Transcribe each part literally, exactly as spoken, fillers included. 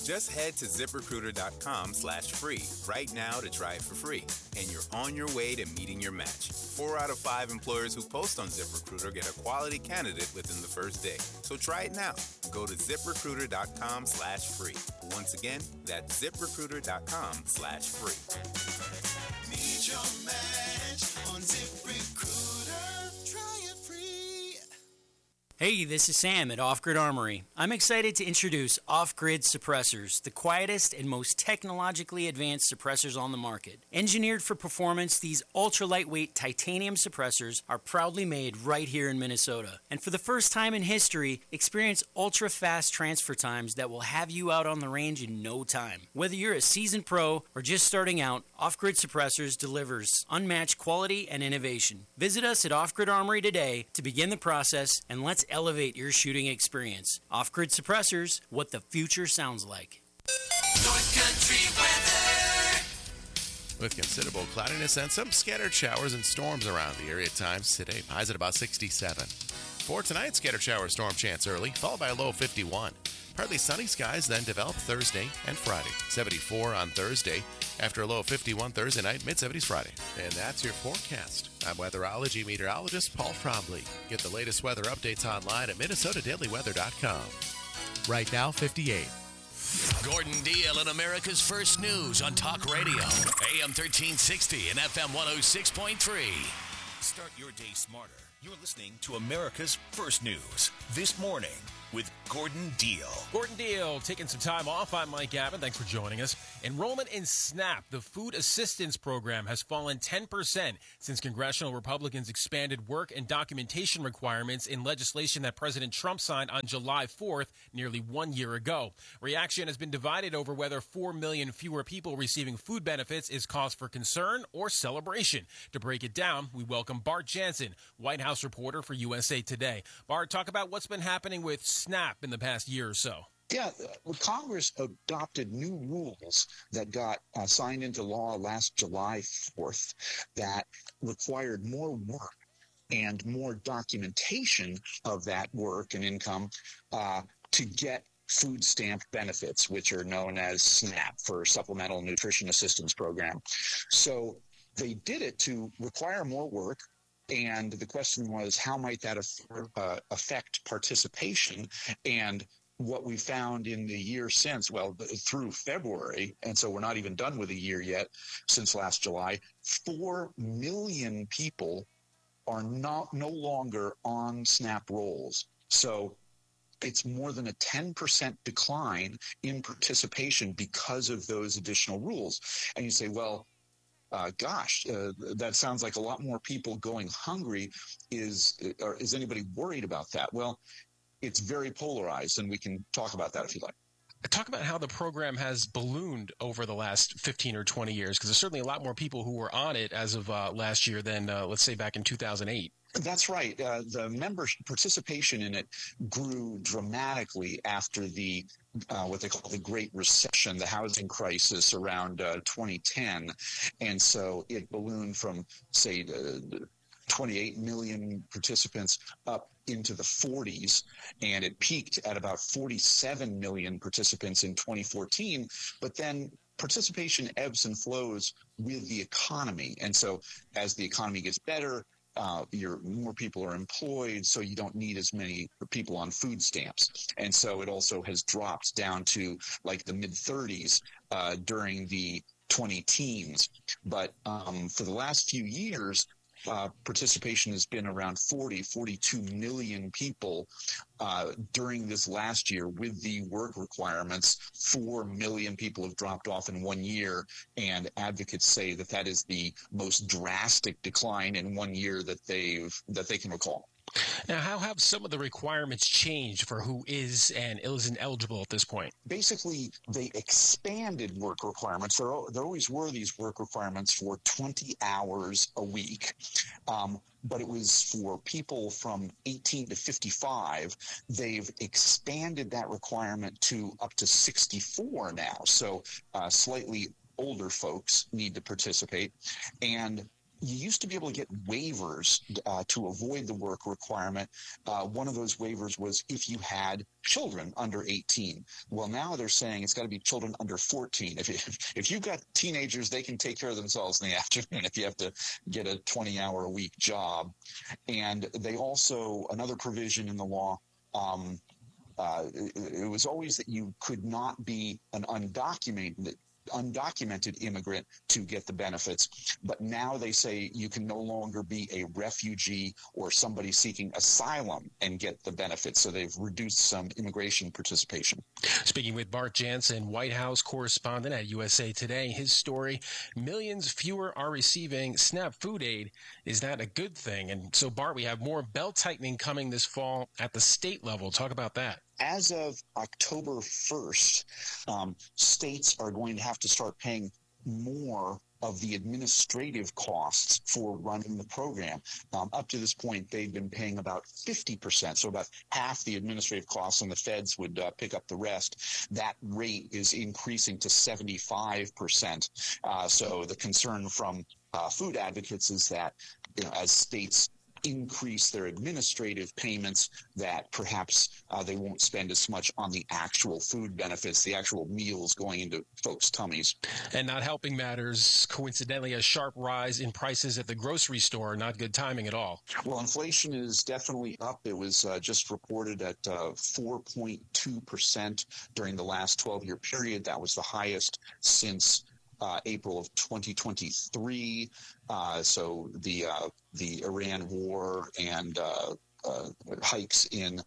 Just head to ZipRecruiter.com slash free right now to try it for free, and you're on your way to meeting your match. Four out of five employers who post on ZipRecruiter get a quality candidate within the first day. So try it now. Go to ZipRecruiter.com slash free. Once again, that's ZipRecruiter.com slash free. Meet your match on ZipRecruiter. Try it free. Hey, this is Sam at Off Grid Armory. I'm excited to introduce Off Grid Suppressors, the quietest and most technologically advanced suppressors on the market. Engineered for performance, these ultra-lightweight titanium suppressors are proudly made right here in Minnesota. And for the first time in history, experience ultra-fast transfer times that will have you out on the range in no time. Whether you're a seasoned pro or just starting out, Off Grid Suppressors delivers unmatched quality and innovation. Visit us at Off Grid Armory today to begin the process, and let's elevate your shooting experience. Off-Grid Suppressors, what the future sounds like. North Country weather. With considerable cloudiness and some scattered showers and storms around the area at times today. Highs at about sixty-seven. For tonight, scattered shower storm chance early, followed by a low of fifty-one. Partly sunny skies then develop Thursday and Friday. seventy-four on Thursday, after a low of fifty-one Thursday night, mid-seventies Friday. And that's your forecast. I'm weatherology meteorologist Paul Trombley. Get the latest weather updates online at Minnesota Daily Weather dot com. Right now, fifty-eight. Gordon Deal in America's First News on Talk Radio. A M thirteen sixty and F M one oh six point three. Start your day smarter. You're listening to America's First News this morning with Gordon Deal. Gordon Deal, taking some time off. I'm Mike Gavin. Thanks for joining us. Enrollment in SNAP, the Food Assistance Program, has fallen ten percent since congressional Republicans expanded work and documentation requirements in legislation that President Trump signed on July fourth, nearly one year ago. Reaction has been divided over whether four million fewer people receiving food benefits is cause for concern or celebration. To break it down, we welcome Bart Jansen, White House reporter for U S A Today. Bart, talk about what's been happening with SNAP in the past year or so. Yeah, well, Congress adopted new rules that got uh, signed into law last July fourth that required more work and more documentation of that work and income uh, to get food stamp benefits, which are known as SNAP, for Supplemental Nutrition Assistance Program. So they did it to require more work. And the question was, how might that uh, affect participation? And what we found in the year since, well, through February, and so we're not even done with a year yet, since last July, four million people are not no longer on SNAP rolls. So it's more than a ten percent decline in participation because of those additional rules. And you say, well, Uh, gosh, uh, that sounds like a lot more people going hungry. Is or is anybody worried about that? Well, it's very polarized, and we can talk about that if you like. Talk about how the program has ballooned over the last fifteen or twenty years, because there's certainly a lot more people who were on it as of uh, last year than, uh, let's say, back in two thousand eight. That's right. Uh, the member participation in it grew dramatically after the uh, what they call the Great Recession, the housing crisis around uh, twenty ten, and so it ballooned from, say, the twenty-eight million participants up into the forties, and it peaked at about forty-seven million participants in twenty fourteen. But then participation ebbs and flows with the economy, and so as the economy gets better, Uh, you're, more people are employed, so you don't need as many people on food stamps. And so it also has dropped down to like the mid-thirties uh, during the twenty teens. But um, for the last few years, uh, participation has been around forty, forty-two million people uh, during this last year with the work requirements. four million people have dropped off in one year, and advocates say that that is the most drastic decline in one year that they've that they can recall. Now, how have some of the requirements changed for who is and isn't eligible at this point? Basically, they expanded work requirements. There, there always were these work requirements for twenty hours a week, um, but it was for people from eighteen to fifty-five. They've expanded that requirement to up to sixty-four now, so uh, slightly older folks need to participate. And you used to be able to get waivers uh, to avoid the work requirement. Uh, one of those waivers was if you had children under eighteen. Well, now they're saying it's got to be children under fourteen. If, if, if you've got teenagers, they can take care of themselves in the afternoon if you have to get a twenty-hour-a-week job. And they also, another provision in the law, um, uh, it, it was always that you could not be an undocumented undocumented immigrant to get the benefits. But now they say you can no longer be a refugee or somebody seeking asylum and get the benefits. So they've reduced some immigration participation. Speaking with Bart Jansen, White House correspondent at U S A Today, his story, millions fewer are receiving SNAP food aid. Is that a good thing? And so, Bart, we have more belt-tightening coming this fall at the state level. Talk about that. As of October first, um, states are going to have to start paying more of the administrative costs for running the program. Um, up to this point, they've been paying about fifty percent, so about half the administrative costs, and the feds would uh, pick up the rest. That rate is increasing to seventy-five percent. Uh, so the concern from uh, food advocates is that, you know, as states increase their administrative payments, that perhaps uh, they won't spend as much on the actual food benefits, the actual meals going into folks' tummies. And not helping matters, coincidentally, a sharp rise in prices at the grocery store. Not good timing at all. Well, inflation is definitely up. It was uh, just reported at uh, four point two percent during the last twelve-year period. That was the highest since Uh, April of twenty twenty-three. Uh, so the uh, the Iran war and uh, uh, hikes in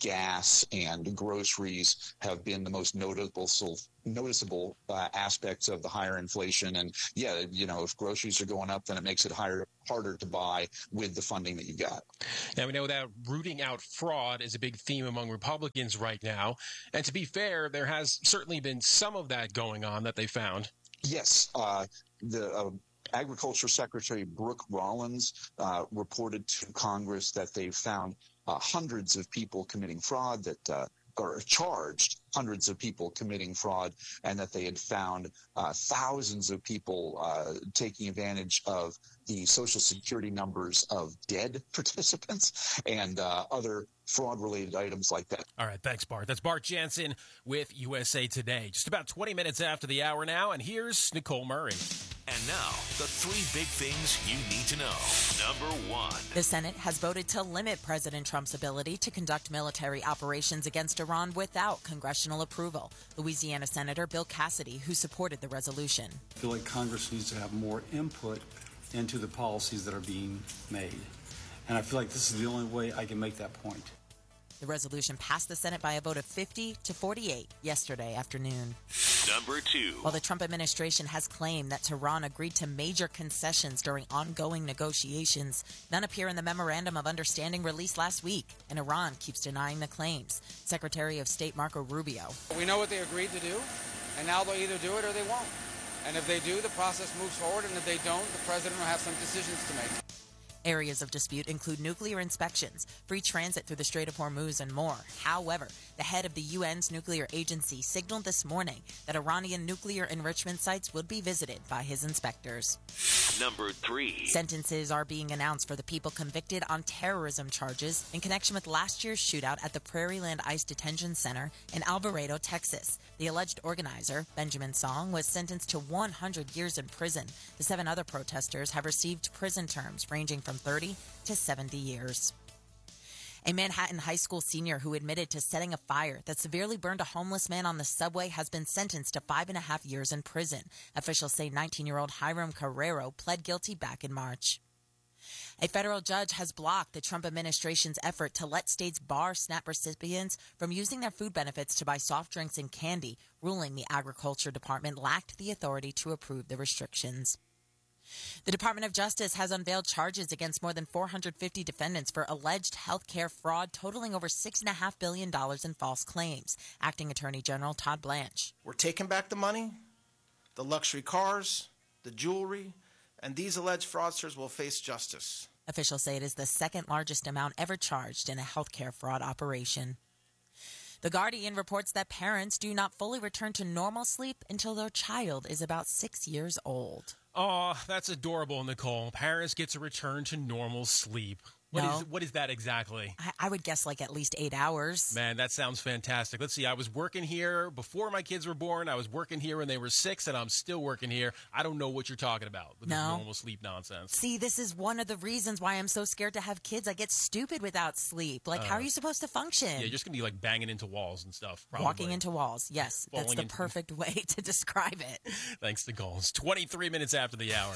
gas and groceries have been the most notable so noticeable uh, aspects of the higher inflation. And yeah, you know, if groceries are going up, then it makes it higher, harder to buy with the funding that you got. Now, we know that rooting out fraud is a big theme among Republicans right now. And to be fair, there has certainly been some of that going on that they found. Yes, uh, the uh, Agriculture Secretary Brooke Rollins uh, reported to Congress that they've found uh, hundreds of people committing fraud, that uh, or charged hundreds of people committing fraud, and that they had found uh, thousands of people uh, taking advantage of the Social Security numbers of dead participants and uh, other fraud-related items like that. All right, thanks, Bart. That's Bart Jansen with U S A Today. Just about twenty minutes after the hour now, and here's Nicole Murray. And now, the three big things you need to know. Number one. The Senate has voted to limit President Trump's ability to conduct military operations against Iran without congressional approval. Louisiana Senator Bill Cassidy, who supported the resolution. I feel like Congress needs to have more input into the policies that are being made. And I feel like this is the only way I can make that point. The resolution passed the Senate by a vote of fifty to forty-eight yesterday afternoon. Number two. While the Trump administration has claimed that Tehran agreed to major concessions during ongoing negotiations, none appear in the Memorandum of Understanding released last week, and Iran keeps denying the claims. Secretary of State Marco Rubio. We know what they agreed to do, and now they'll either do it or they won't. And if they do, the process moves forward, and if they don't, the president will have some decisions to make. Areas of dispute include nuclear inspections, free transit through the Strait of Hormuz, and more. However, the head of the U N's nuclear agency signaled this morning that Iranian nuclear enrichment sites would be visited by his inspectors. Number three. Sentences are being announced for the people convicted on terrorism charges in connection with last year's shootout at the Prairieland ICE Detention Center in Alvarado, Texas. The alleged organizer, Benjamin Song, was sentenced to one hundred years in prison. The seven other protesters have received prison terms ranging from thirty to seventy years. A Manhattan high school senior who admitted to setting a fire that severely burned a homeless man on the subway has been sentenced to five and a half years in prison. Officials say nineteen-year-old Hiram Carrero pled guilty back in March. A federal judge has blocked the Trump administration's effort to let states bar SNAP recipients from using their food benefits to buy soft drinks and candy, ruling the Agriculture Department lacked the authority to approve the restrictions. The Department of Justice has unveiled charges against more than four hundred fifty defendants for alleged health care fraud totaling over six point five billion dollars in false claims. Acting Attorney General Todd Blanche. We're taking back the money, the luxury cars, the jewelry, and these alleged fraudsters will face justice. Officials say it is the second largest amount ever charged in a health care fraud operation. The Guardian reports that parents do not fully return to normal sleep until their child is about six years old. Oh, that's adorable, Nicole. Paris gets a return to normal sleep. What No. is what is that exactly? I, I would guess like at least eight hours. Man, that sounds fantastic. Let's see. I was working here before my kids were born. I was working here when they were six, and I'm still working here. I don't know what you're talking about with this No. normal sleep nonsense. See, this is one of the reasons why I'm so scared to have kids. I get stupid without sleep. Like, how Uh, are you supposed to function? Yeah, you're just gonna be like banging into walls and stuff. Probably. Walking into walls. Yes, that's Falling the into- perfect way to describe it. Thanks to goals. twenty-three minutes after the hour.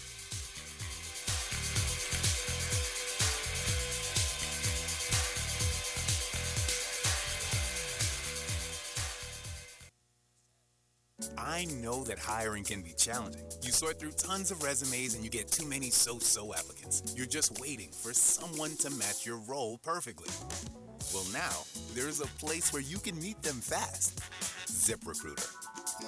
I know that hiring can be challenging. You sort through tons of resumes and you get too many so-so applicants. You're just waiting for someone to match your role perfectly. Well, now, there's a place where you can meet them fast. ZipRecruiter.